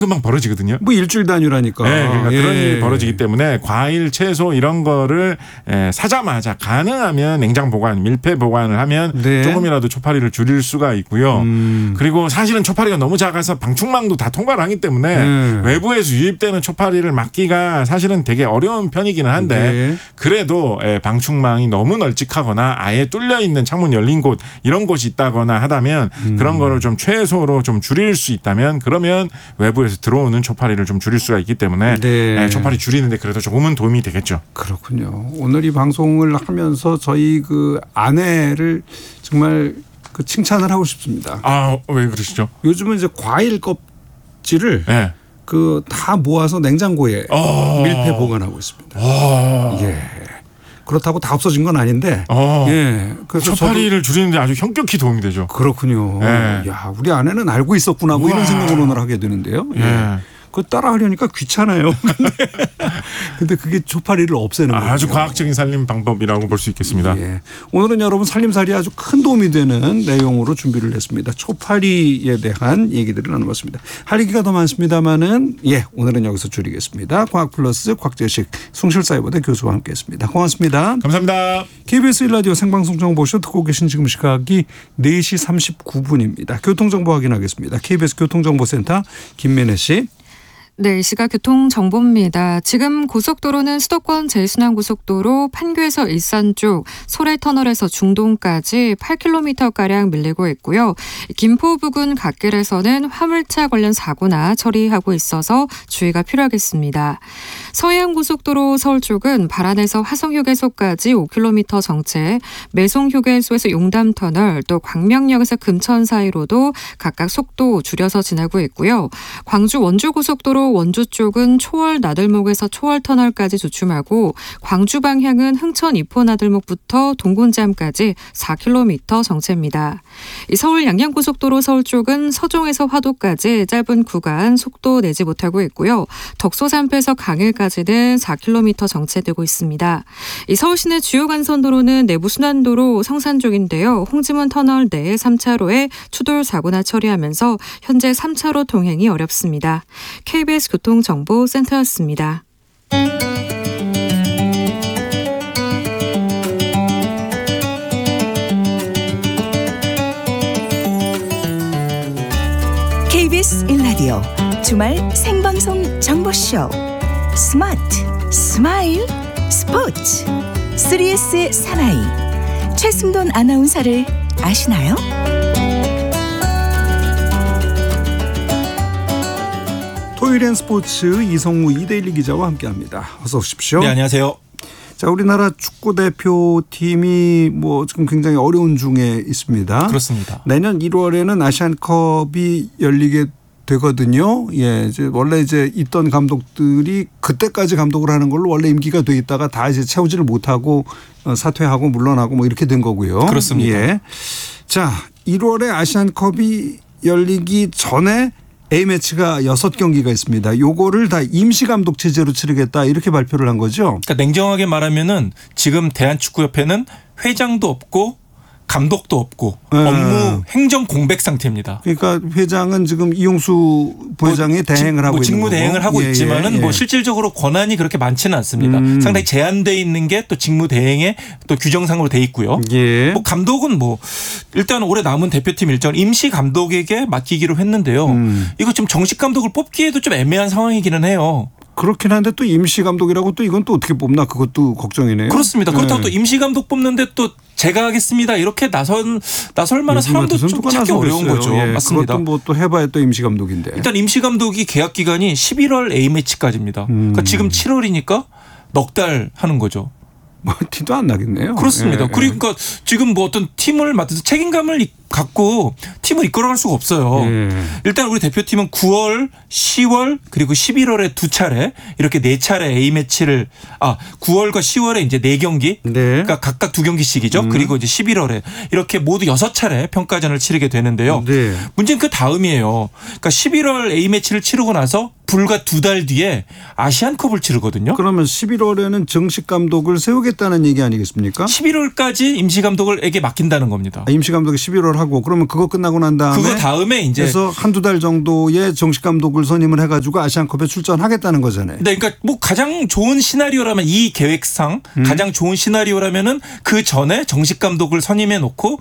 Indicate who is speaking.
Speaker 1: 금방 벌어지거든요.
Speaker 2: 뭐 일주일 단위라니까.
Speaker 1: 네, 그러니까
Speaker 2: 예.
Speaker 1: 그런 일이 벌어지기 때문에 과일, 채소 이런 거를 사자마자 가능하면 냉장 보관, 밀폐 보관을 하면
Speaker 2: 네.
Speaker 1: 조금이라도 초파리를 줄일 수가 있고요. 그리고 사실은 초파리가 너무 작아서 방충망도 다 통과를 하기 때문에 외부에서 유입되는 초파리를 막기가 사실은 되게 어려운 편이기는 한데
Speaker 2: 네.
Speaker 1: 그래도 방충망이 너무 널찍하거나 아예 뚫려 있는 창문 열린 곳 이런 곳이 있다거나 하다면 그런 거를 좀 최소로 좀 줄일 수 있다면 그러면 외부에서 들어오는 초파리를 좀 줄일 수가 있기 때문에
Speaker 2: 네.
Speaker 1: 초파리 줄이는데 그래도 조금은 도움이 되겠죠.
Speaker 2: 그렇군요. 오늘 이 방송을 하면서 저희 그 아내를 정말 그 칭찬을 하고 싶습니다.
Speaker 1: 아, 왜 그러시죠?
Speaker 2: 요즘은 이제 과일 껍질을
Speaker 1: 네.
Speaker 2: 그 다 모아서 냉장고에 밀폐 보관하고 있습니다. 예. 그렇다고 다 없어진 건 아닌데. 예. 그래서
Speaker 1: 초파리를 줄이는데 아주 현격히 도움이 되죠.
Speaker 2: 그렇군요.
Speaker 1: 네.
Speaker 2: 야, 우리 아내는 알고 있었구나. 뭐 이런 생각을 오늘 하게 되는데요. 예.
Speaker 1: 네.
Speaker 2: 그거 따라하려니까 귀찮아요. 근데 그게 초파리를 없애는 거예요.
Speaker 1: 아주 과학적인 살림 방법이라고 볼 수 있겠습니다.
Speaker 2: 예. 오늘은 여러분 살림살이에 아주 큰 도움이 되는 내용으로 준비를 했습니다. 초파리에 대한 얘기들을 나눠봤습니다. 할 얘기가 더 많습니다만은 오늘은 여기서 줄이겠습니다. 과학플러스 곽재식 숭실사이버대 교수와 함께했습니다. 고맙습니다.
Speaker 1: 감사합니다.
Speaker 2: KBS 1라디오 생방송 정보쇼 듣고 계신 지금 시각이 4시 39분입니다. 교통정보 확인하겠습니다. KBS 교통정보센터 김민혜 씨.
Speaker 3: 네, 이 시각 교통정보입니다. 지금 고속도로는 수도권 제일순환고속도로 판교에서 일산 쪽 소래터널에서 중동까지 8km가량 밀리고 있고요. 김포 부근 갓길에서는 화물차 관련 사고나 처리하고 있어서 주의가 필요하겠습니다. 서해안고속도로 서울 쪽은 발안에서 화성휴게소까지 5km 정체, 매송휴게소에서 용담터널, 또 광명역에서 금천 사이로도 각각 속도 줄여서 지나고 있고요. 광주 원주고속도로 원주 쪽은 초월 나들목에서 초월터널까지 주춤하고 광주 방향은 흥천 이포 나들목부터 동군잠까지 4km 정체입니다. 서울 양양고속도로 서울 쪽은 서종에서 화도까지 짧은 구간 속도 내지 못하고 있고요. 덕소산패에서 강일까지는 4km 정체되고 있습니다. 서울 시내 주요 간선도로는 내부순환도로 성산 쪽인데요. 홍지문 터널 내 3차로에 추돌 사고나 처리하면서 현재 3차로 통행이 어렵습니다. KBS 교통정보센터였습니다.
Speaker 4: KBS 1라디오 주말 생방송 정보쇼 스마트 스마일 스포츠 3S의 사나이 최승돈 아나운서를 아시나요?
Speaker 2: 토요일엔 스포츠 이성우 이데일리 기자와 함께합니다. 어서 오십시오.
Speaker 5: 네, 안녕하세요.
Speaker 2: 자, 우리나라 축구 대표팀이 뭐 지금 굉장히 어려운 중에 있습니다.
Speaker 5: 그렇습니다.
Speaker 2: 내년 1월에는 아시안컵이 열리게 되거든요. 예, 이제 원래 이제 있던 감독들이 그때까지 감독을 하는 걸로 원래 임기가 돼 있다가 다 이제 채우지를 못하고 사퇴하고 물러나고 뭐 이렇게 된 거고요.
Speaker 5: 그렇습니다.
Speaker 2: 예. 자, 1월에 아시안컵이 열리기 전에 A매치가 6경기가 있습니다. 요거를 다 임시감독 체제로 치르겠다 이렇게 발표를 한 거죠.
Speaker 5: 그러니까 냉정하게 말하면은 지금 대한축구협회는 회장도 없고 감독도 없고 업무 행정 공백 상태입니다.
Speaker 2: 그러니까 회장은 지금 이용수 부회장이 대행을 하고 있는
Speaker 5: 직무
Speaker 2: 거고.
Speaker 5: 대행을 하고 있지만은 뭐 실질적으로 권한이 그렇게 많지는 않습니다. 상당히 제한돼 있는 게 또 직무 대행에 또 규정상으로 돼 있고요.
Speaker 2: 예.
Speaker 5: 뭐 감독은 뭐 일단 올해 남은 대표팀 일정을 임시 감독에게 맡기기로 했는데요. 이거 지금 정식 감독을 뽑기에도 좀 애매한 상황이기는 해요.
Speaker 2: 그렇긴 한데 또 임시 감독이라고 또 이건 또 어떻게 뽑나 그것도 걱정이네요.
Speaker 5: 그렇습니다. 그렇다고 또 임시 감독 뽑는데 또 제가 하겠습니다 이렇게 나설 만한 사람도 좀 찾기 어려운 거죠.
Speaker 2: 예,
Speaker 5: 맞습니다.
Speaker 2: 그것도 뭐 또 해봐야 또 임시 감독인데.
Speaker 5: 일단 임시 감독이 계약 기간이 11월 A매치까지입니다. 그러니까 지금 7월이니까 넉 달 하는 거죠.
Speaker 2: 뭐 티도 안 나겠네요.
Speaker 5: 그렇습니다.
Speaker 2: 예,
Speaker 5: 그러니까 지금 뭐 어떤 팀을 맡아서 책임감을 갖고 팀을 이끌어갈 수가 없어요.
Speaker 2: 예.
Speaker 5: 일단 우리 대표팀은 9월, 10월 그리고 11월에 2차례 이렇게 4차례 A매치를 9월과 10월에 이제 4경기
Speaker 2: 네.
Speaker 5: 그러니까 각각 2경기씩이죠. 그리고 이제 11월에 이렇게 모두 6차례 평가전을 치르게 되는데요.
Speaker 2: 네.
Speaker 5: 문제는 그 다음이에요. 그러니까 11월 A매치를 치르고 나서 불과 2달 뒤에 아시안컵을 치르거든요.
Speaker 2: 그러면 11월에는 정식 감독을 세우겠다는 얘기 아니겠습니까?
Speaker 5: 11월까지 임시 감독에게 맡긴다는 겁니다.
Speaker 2: 임시 감독이 11월 하고 그러면 그거 끝나고 난 다음에
Speaker 5: 그거 다음에 이제
Speaker 2: 그래서 한두 달 정도의 정식 감독을 선임을 해가지고 아시안컵에 출전하겠다는 거잖아요.
Speaker 5: 네, 그러니까 뭐 가장 좋은 시나리오라면 이 계획상 가장 좋은 시나리오라면은 그 전에 정식 감독을 선임해 놓고